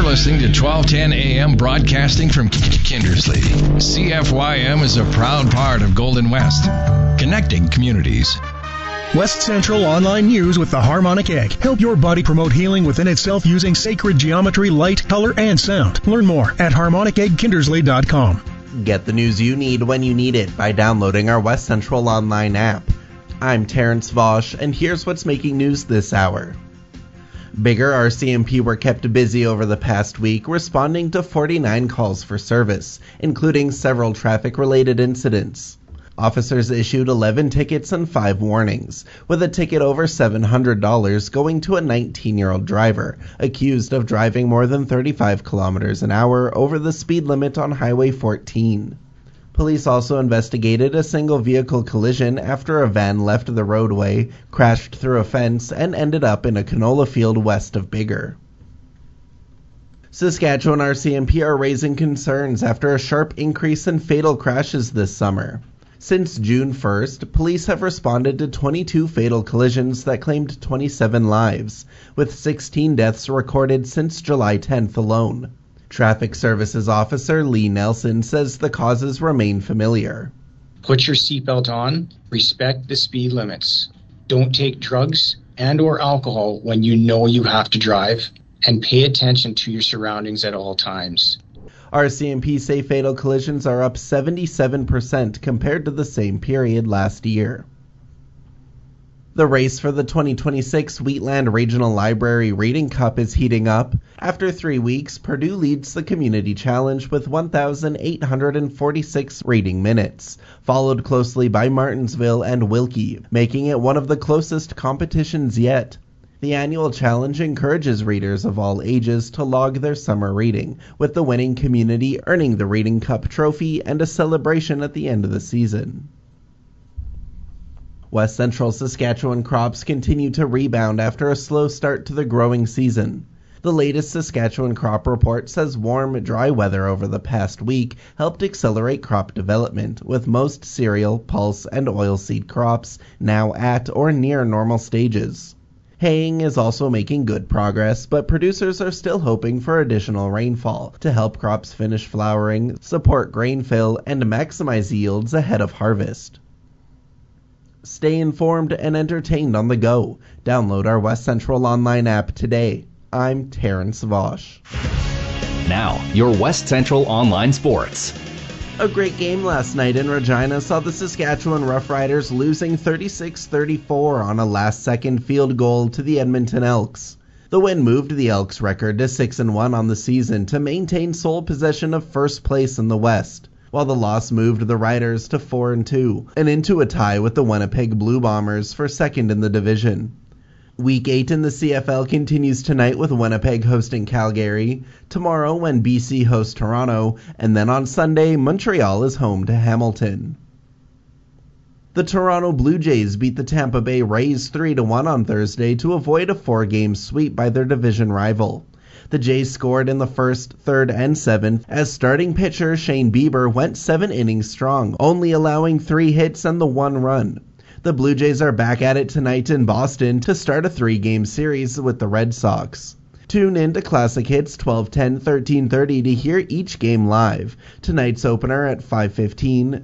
listening to 1210 AM broadcasting from Kindersley. CFYM is a proud part of Golden West, connecting communities. West Central Online News with the Harmonic Egg. Help your body promote healing within itself using sacred geometry, light, color, and sound. Learn more at harmoniceggkindersley.com. Get the news you need when you need it by downloading our West Central Online app. I'm Terrence Vosch, and here's what's making news this hour. Bigger RCMP were kept busy over the past week, responding to 49 calls for service, including several traffic-related incidents. Officers issued 11 tickets and 5 warnings, with a ticket over $700 going to a 19-year-old driver, accused of driving more than 35 kilometers an hour over the speed limit on Highway 14. Police also investigated a single vehicle collision after a van left the roadway, crashed through a fence, and ended up in a canola field west of Bigger. Saskatchewan RCMP are raising concerns after a sharp increase in fatal crashes this summer. Since June 1st, police have responded to 22 fatal collisions that claimed 27 lives, with 16 deaths recorded since July 10th alone. Traffic Services Officer Lee Nelson says the causes remain familiar. Put your seatbelt on, respect the speed limits. Don't take drugs and or alcohol when you know you have to drive, and pay attention to your surroundings at all times. RCMP say fatal collisions are up 77% compared to the same period last year. The race for the 2026 Wheatland Regional Library Reading Cup is heating up. After 3 weeks, Purdue leads the Community Challenge with 1,846 reading minutes, followed closely by Martinsville and Wilkie, making it one of the closest competitions yet. The annual challenge encourages readers of all ages to log their summer reading, with the winning community earning the Reading Cup trophy and a celebration at the end of the season. West Central Saskatchewan crops continue to rebound after a slow start to the growing season. The latest Saskatchewan crop report says warm, dry weather over the past week helped accelerate crop development, with most cereal, pulse, and oilseed crops now at or near normal stages. Haying is also making good progress, but producers are still hoping for additional rainfall to help crops finish flowering, support grain fill, and maximize yields ahead of harvest. Stay informed and entertained on the go. Download our West Central Online app today. I'm Terrence Vosch. Now, your West Central Online Sports. A great game last night in Regina saw the Saskatchewan Roughriders losing 36-34 on a last-second field goal to the Edmonton Elks. The win moved the Elks' record to 6-1 on the season to maintain sole possession of first place in the West, while the loss moved the Riders to 4-2 and into a tie with the Winnipeg Blue Bombers for second in the division. Week 8 in the CFL continues tonight with Winnipeg hosting Calgary, tomorrow when BC hosts Toronto, and then on Sunday, Montreal is home to Hamilton. The Toronto Blue Jays beat the Tampa Bay Rays 3-1 on Thursday to avoid a 4-game sweep by their division rival. The Jays scored in the first, third, and seventh as starting pitcher Shane Bieber went 7 innings strong, only allowing 3 hits and the 1 run. The Blue Jays are back at it tonight in Boston to start a 3-game series with the Red Sox. Tune in to Classic Hits 1210, 1330 to hear each game live. Tonight's opener at 5:15,